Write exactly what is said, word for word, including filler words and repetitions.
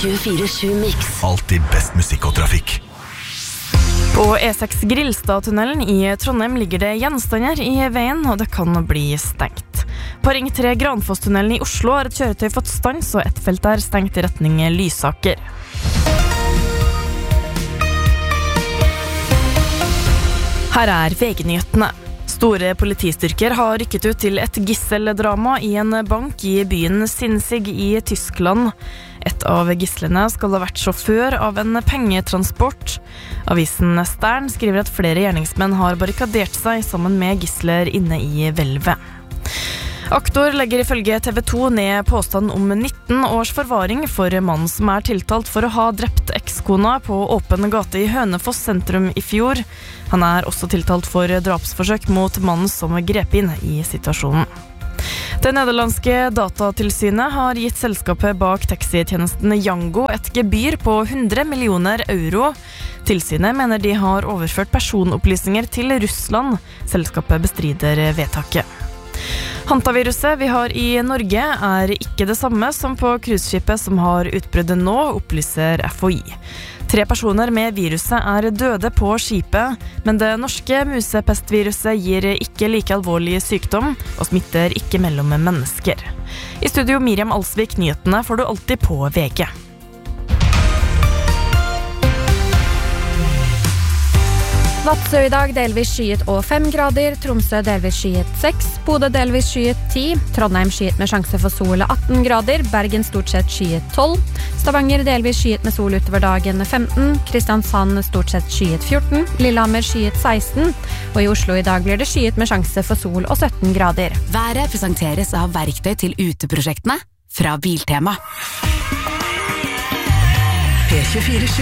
tjuefire sju Mix. Alltid best musikk og trafikk. På E seks Grillstad-tunnelen i Trondheim ligger det gjenstander i veien, og det kan bli stengt. På Ring tre Granfoss-tunnelen i Oslo har et kjøretøy fått stans, og ett felt er stengt i retning Lysaker. Her er V G-nyhetene. Store politistyrker har rykket ut til et gisseldrama i en bank i byen Sinzig i Tyskland. Et av gislene skal ha vært sjåfør av en pengetransport. Avisen Stern skriver at flere gjerningsmenn har barrikadert seg sammen med gisler inne i hvelvet. Aktor legger ifølge T V to ned påstand om nitten års forvaring for mannen som er tiltalt for å ha drept ekskona på åpen gate i Hønefoss sentrum i fjor. Han er også tiltalt for drapsforsøk mot mannen som grep inn i situasjonen. Det nederlandske datatilsynet har gitt selskapet bak taxitjenesten Yango et gebyr på hundre millioner euro. Tilsynet mener de har overført personopplysninger til Russland. Selskapet bestrider vedtaket. Hantaviruset vi har i Norge er ikke det samme som på cruiseskipet som har utbruddet nå, opplyser F H I. Tre personer med viruset er døde på skipet, men det norske musepestviruset gir ikke like alvorlig sykdom og smitter ikke mellom mennesker. I studio Miriam Alsvik, nyhetene får du alltid på V G. Vadsø i dag delvis skyet og fem grader, Tromsø delvis skyet seks, Bodø delvis skyet ti, Trondheim skyet med sjanse for sol atten grader, Bergen stort sett skyet tolv, Stavanger delvis skyet med sol utover dagen femten, Kristiansand stort sett skyet fjorten, Lillehammer skyet seksten, og i Oslo i dag blir det skyet med sjanse for sol og sytten grader. Været presenteres av verktøy til uteprosjektene fra Biltema. P tjuefire sju